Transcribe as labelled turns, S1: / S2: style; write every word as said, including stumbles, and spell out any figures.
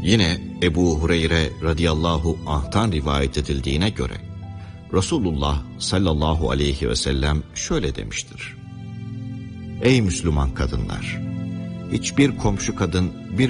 S1: Yine Ebu Hureyre radıyallahu anh'tan rivayet edildiğine göre Resulullah sallallahu aleyhi ve sellem şöyle demiştir: Ey Müslüman kadınlar! Hiçbir komşu kadın bir